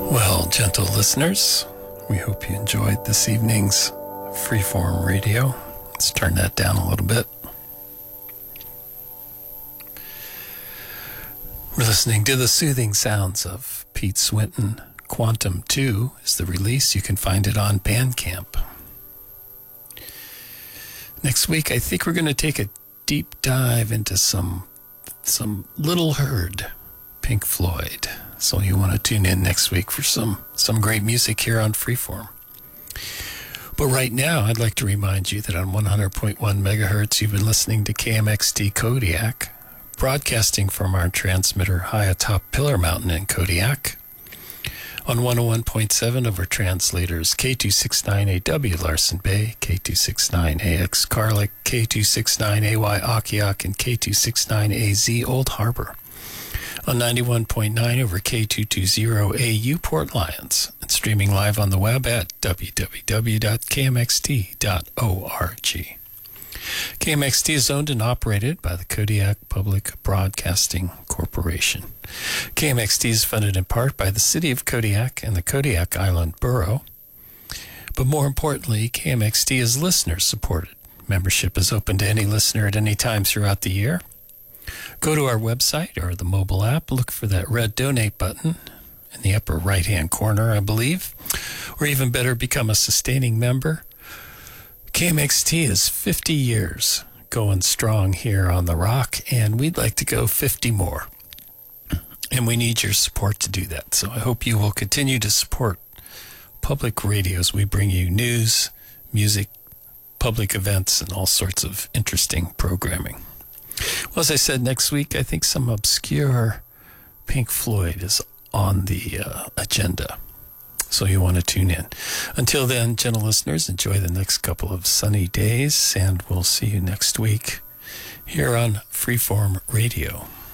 Well, gentle listeners, we hope you enjoyed this evening's Freeform Radio. Let's turn that down a little bit. We're listening to the soothing sounds of Pete Swinton. Quantum 2 is the release. You can find it on Bandcamp. Next week, I think we're going to take a deep dive into some Little Heard, Pink Floyd. So you want to tune in next week for some great music here on Freeform. But right now, I'd like to remind you that on 100.1 megahertz, you've been listening to KMXT Kodiak, broadcasting from our transmitter high atop Pillar Mountain in Kodiak. On 101.7 of our translators, K269AW Larsen Bay, K269AX Carlick, K269AY Akiak, and K269AZ Old Harbor. On 91.9 over K220AU Port Lions, and streaming live on the web at www.kmxt.org. KMXT is owned and operated by the Kodiak Public Broadcasting Corporation. KMXT is funded in part by the City of Kodiak and the Kodiak Island Borough. But more importantly, KMXT is listener-supported. Membership is open to any listener at any time throughout the year. Go to our website or the mobile app, look for that red donate button in the upper right-hand corner, I believe. Or even better, become a sustaining member. KMXT is 50 years going strong here on the Rock, and we'd like to go 50 more. And we need your support to do that. So I hope you will continue to support public radio as we bring you news, music, public events, and all sorts of interesting programming. Well, as I said, next week, I think some obscure Pink Floyd is on the agenda. So you want to tune in. Until then, gentle listeners, enjoy the next couple of sunny days, and we'll see you next week here on Freeform Radio.